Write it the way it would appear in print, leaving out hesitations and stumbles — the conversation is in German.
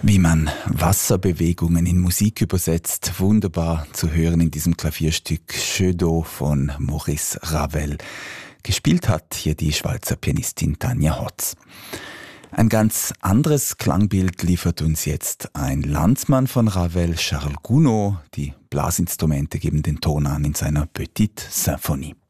Wie man Wasserbewegungen in Musik übersetzt, wunderbar zu hören in diesem Klavierstück Jeux d'eau von Maurice Ravel. Gespielt hat hier die Schweizer Pianistin Tanja Hotz. Ein ganz anderes Klangbild liefert uns jetzt ein Landsmann von Ravel, Charles Gounod. Die Blasinstrumente geben den Ton an in seiner Petite Symphonie.